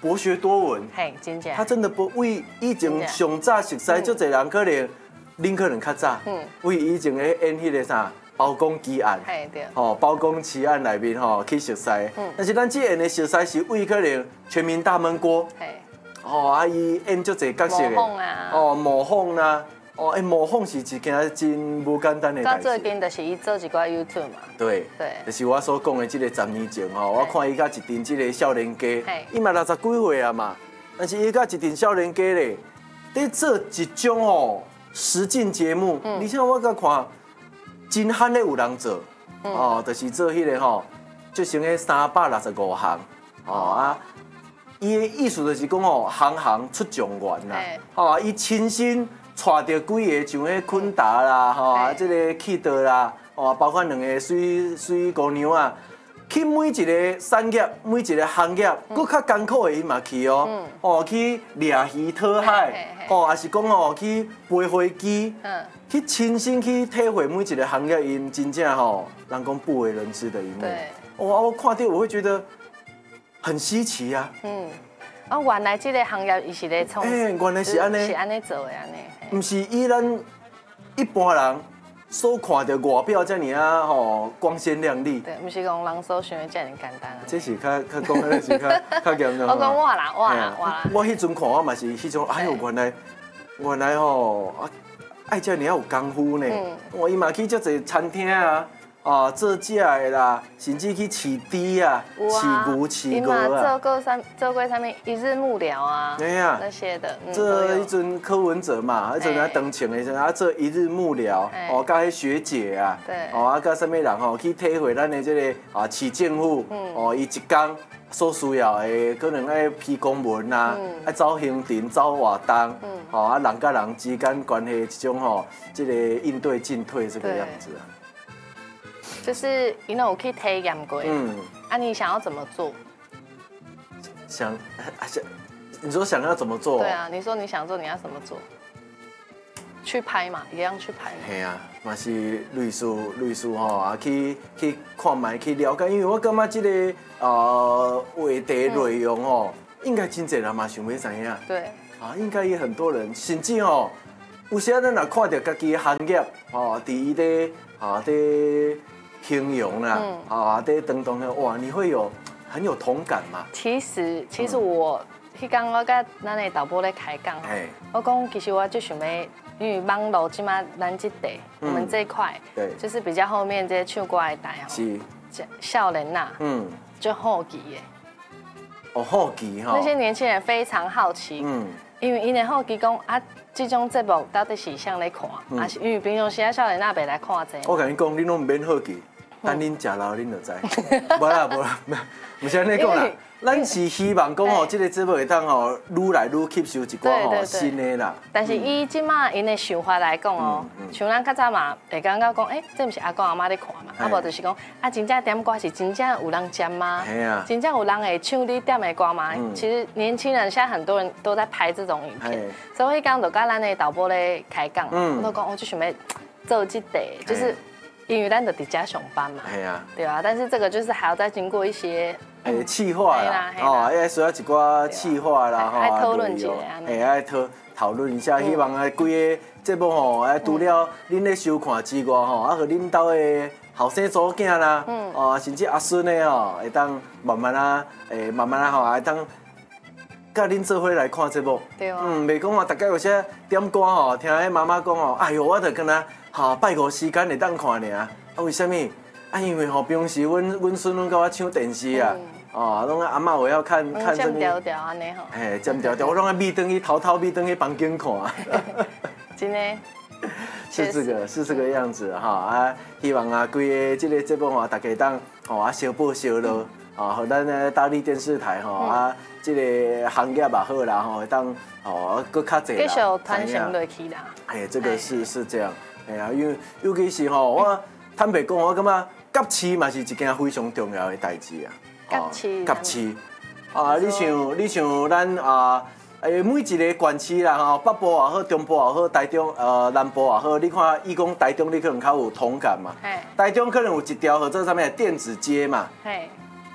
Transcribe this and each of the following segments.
博学多闻， 嘿，真正。 他真的不为以前上早熟悉，足侪人可能恁可能较早，为以前咧演迄个啥包公奇案， 嘿对， 吼包公奇案内面吼去熟悉，但是咱这演的熟悉是为可能全民大闷锅， 嘿， 哦啊伊演足侪角色的， 模仿啊， 哦模仿啦，哦模仿是一件真无简单的代志。 到最近就是伊做一寡 YouTube 嘛， 对， 对， 就是我所讲的这个10年前吼，我看伊甲一阵这个少年家，伊嘛60几岁啊嘛，但是伊甲一阵少年家咧，在做一种哦实境节目，而且我甲看真罕的有人做，哦，就是做迄个吼，就成个365项，哦啊，伊的意思就是讲哦，行行出状元啦，哦，伊亲身带着几个像迄昆达啦，吼啊，这个去道啦。哦，包括2个水姑娘啊，去每一个产业、每一个行业，搁较艰苦的伊嘛去哦，哦去掠鱼讨海，哦，也是讲哦去飞飞机，去亲身去体会每一个行业因真正吼，人讲不为人知的一面。哦，我看到我会觉得很稀奇啊。 哦，原来这个行业伊是咧从， 原来是安尼， 是安尼做的安尼， 唔是以咱一般人。所看到外表遮尔啊吼光鲜亮丽， 对，不是讲人所想的遮尔简单。 这是较讲的是较严重。 我讲我啦。 我迄阵看我嘛是迄种，哎呦原来吼爱遮尔有功夫呢。我伊嘛去遮侪餐厅啊，做食的啦，甚至去饲猪啊、饲牛、饲鹅啊。 做过啥物一日幕僚啊，那些的。 这迄阵柯文哲嘛，迄阵啊当前的时阵做一日幕僚，哦，甲迄学姐啊，哦，甲啥物人吼去体会咱的这个市政府，哦，伊一工所需要的可能爱批公文啊，爱走行程、走活动，哦，人甲人之间关系一种吼，这个应对进退这个样子啊。 就是因为我去体验过，你想要怎么做？ 想，你说想要怎么做？ 对啊，你说你想做，你要怎么做？去拍嘛，一样去拍。 系啊，嘛是类似吼啊，去看卖去了解，因为我感觉这个话题内容吼，应该真侪人嘛想要知影。 对。 应该有很多人，甚至吼，有时咱若看到家己的行业伫伊咧伫形容啦，伫当中的哇，你会有很有同感吗？ 其实我迄天我甲咱的导播咧开讲，我讲其实我就想要，因为网络即马咱这代，我们这一块，对，就是比较后面这些唱歌的台哦，是少年呐，就好奇的， 哦好奇哈， 那些年轻人非常好奇，因为因的好奇讲啊。这种节目到底是谁来看？还是因为平常时啊少年仔袂来看这？ 我甲你讲，恁拢唔免好奇，等恁食老恁就知。无啦，唔是安尼讲啦。咱是希望讲吼，这个节目会当吼愈来愈吸收一寡吼新的啦。 但是以即马因的想法来讲哦，像咱较早嘛会感觉讲，这不是阿公阿妈在看嘛？啊无就是讲，真正点歌是真正有人尖吗？真正有人会唱你点的歌吗？其实年轻人现在很多人都在拍这种影片，所以我刚就跟咱的导播咧开讲，我都讲我就想要做这个，就是因为咱就伫家上班嘛，对啊，但是这个就是还要再经过一些。 企划啦，要需要一寡企划啦， 爱讨论一下， 爱讨论一下，希望规个节目吼，除了恁咧收看之外吼，和恁兜的后生祖囝啦，甚至阿孙的吼，会当慢慢啊吼，会当甲恁做伙来看节目。 对啊。 袂讲大家有些点歌吼，听迄妈妈讲吼，哎呦，我着跟他拜五时间会当看尔，为什么？因为吼，平时阮孙拢甲我抢电视啊，拢阿嬷我要看什么？ 调调安尼吼。 尖调调，我拢爱眯转去偷眯转去房间看。 真的。 是这个样子哈希望规个这个节目大家当小报小落和咱的大力电视台这个行业也好啦会当搁较济啦。 继续传承落去啦。 这个是这样，因为尤其是我坦白讲，我感觉甲市嘛是一件非常重要的代志啊。甲市你像咱每一个县市啦北部也好，中部也好，台中南部也好，你看伊讲台中，你可能较有同感嘛。台中可能有一条叫做啥物电子街嘛。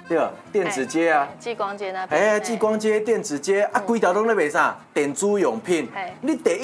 对吧？电子街啊， 继光街那边。 继光街、电子街啊，规条拢咧卖啥？电子用品。你第